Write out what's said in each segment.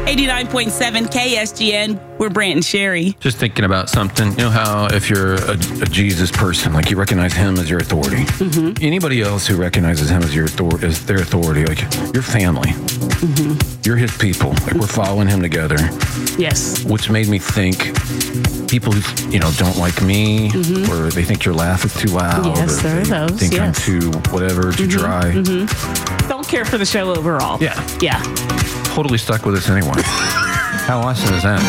89.7 KSGN, we're Brant and Sherry. Just thinking about something. You know how if you're a Jesus person, like you recognize him as your authority. Mm-hmm. Anybody else who recognizes him as as their authority, like your family. Mm-hmm. You're his people. Like we're following him together. Yes. Which made me think people who, don't like me, or they think your laugh is too loud. Yes, there are those. Think I'm too whatever, too dry. Mm-hmm. Don't care for the show overall. Yeah. Yeah. Totally stuck with us anyway. How awesome is that?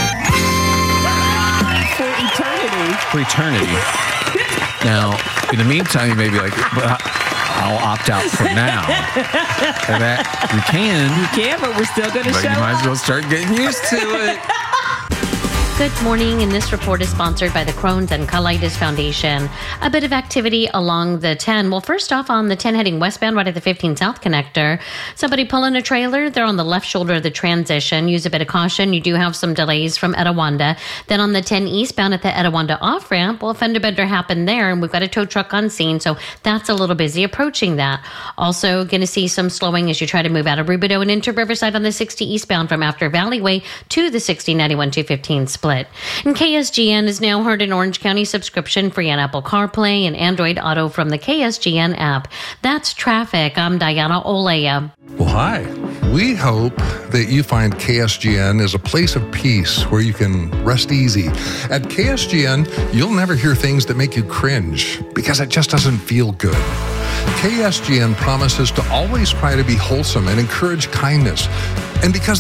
For eternity. Now, in the meantime, you may be like, well, I'll opt out for now. And that you can, but we're still going to show But you might up. as well start getting used to it. Good morning, and this report is sponsored by the Crohn's and Colitis Foundation. A bit of activity along the 10. Well, first off, on the 10 heading westbound, right at the 15 South connector, somebody pulling a trailer. They're on the left shoulder of the transition. Use a bit of caution. You do have some delays from Etiwanda. Then on the 10 eastbound at the Etiwanda off-ramp, well, a fender bender happened there, and we've got a tow truck on scene, so that's a little busy approaching that. Also, going to see some slowing as you try to move out of Rubidoux and into Riverside on the 60 eastbound from after Valleyway to the 6091 215 split. And KSGN is now heard in Orange County subscription-free on Apple CarPlay and Android Auto from the KSGN app. That's traffic. I'm Diana Olea. Well, hi. We hope that you find KSGN as a place of peace where you can rest easy. At KSGN, you'll never hear things that make you cringe because it just doesn't feel good. KSGN promises to always try to be wholesome and encourage kindness. And because